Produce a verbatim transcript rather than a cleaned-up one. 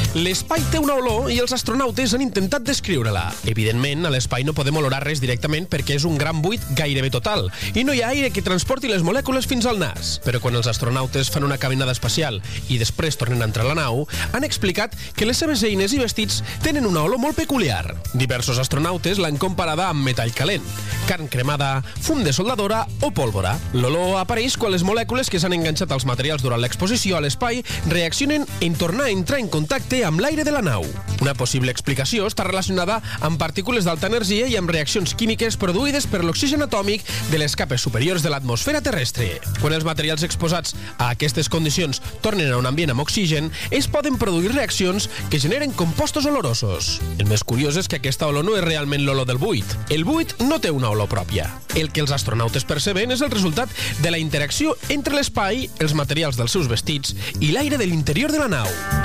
L'espai té una olor i els astronautes han intentat descriure-la. Evidentment, a l'espai no podem olorar res directament perquè és un gran buit gairebé total i no hi ha aire que transporti les molècules fins al nas. Però quan els astronautes fan una caminada espacial i després tornen a entrar a la nau, han explicat que les seves eines i vestits tenen una olor molt peculiar. Diversos astronautes l'han comparada amb metall calent, carn cremada, fum de soldadora o pólvora. L'olor apareix quan les molècules que s'han enganxat als materials durant l'exposició a l'espai reaccionen en tornar a entrar en contacte amb l'aire de la nau. Una possible explicació està relacionada amb partícules d'alta energia i amb reaccions químiques produïdes per l'oxigen atòmic de les capes superiors de l'atmosfera terrestre. Quan els materials exposats a aquestes condicions tornen a un ambient amb oxigen, es poden produir reaccions que generen compostos olorosos. El més curiós és que aquesta olor no és realment l'olor del buit. El buit no té una olor pròpia. El que els astronautes perceben és el resultat de la interacció entre l'espai, els materials dels seus vestits i l'aire de l'interior de la nau.